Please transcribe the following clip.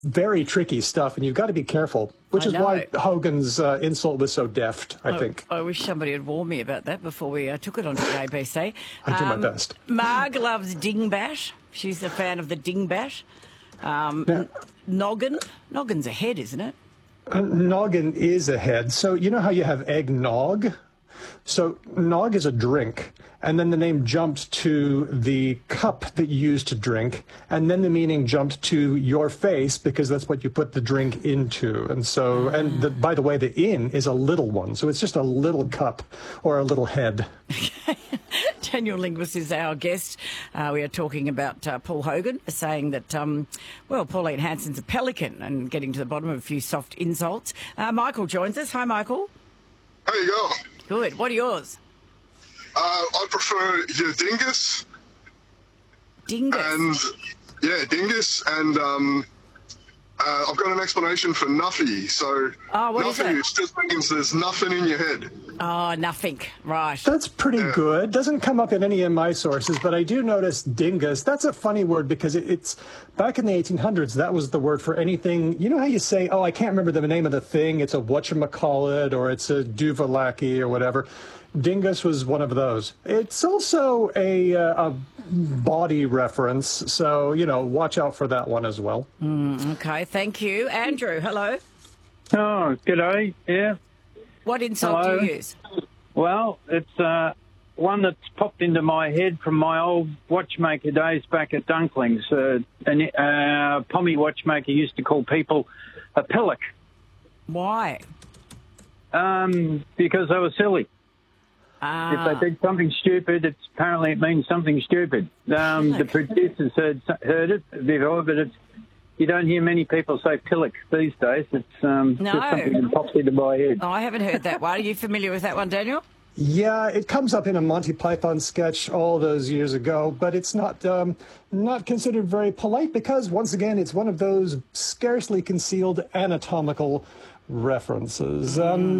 very tricky stuff, and you've got to be careful, which is why Hogan's insult was so deft, I think. I wish somebody had warned me about that before we took it onto the ABC. I do my best. Marg loves dingbat. She's a fan of the dingbat. Noggin. Noggin's a head, isn't it? Noggin is a head. So you know how you have eggnog? So nog is a drink, and then the name jumped to the cup that you used to drink, and then the meaning jumped to your face because that's what you put the drink into. And so, by the way, the in is a little one, so it's just a little cup or a little head. Daniel Linguist is our guest. We are talking about Paul Hogan saying that, Pauline Hanson's a pelican and getting to the bottom of a few soft insults. Michael joins us. Hi, Michael. How you go? Good. What are yours? I prefer your dingus. Dingus? Dingus. And I've got an explanation for nuffy. So what is nuffy that? just means there's nothing in your head. Oh, nothing. Right. That's pretty good. Doesn't come up in any of my sources, but I do notice dingus. That's a funny word because it's back in the 1800s, that was the word for anything. You know how you say, oh, I can't remember the name of the thing. It's a whatchamacallit or it's a duvalaki or whatever. Dingus was one of those. It's also a body reference, so, watch out for that one as well. Okay, thank you. Andrew, hello. Oh, g'day. Yeah. What insult do you use? Well, it's one that's popped into my head from my old watchmaker days back at Dunklings. A Pommy watchmaker used to call people a pillock. Why? Because they were silly. If they did something stupid, apparently it means something stupid. The producers heard it before, but you don't hear many people say pillock these days. It's just something that pops into my head. Oh, I haven't heard that one. Are you familiar with that one, Daniel? Yeah, it comes up in a Monty Python sketch all those years ago, but it's not considered very polite because, once again, it's one of those scarcely concealed anatomical references.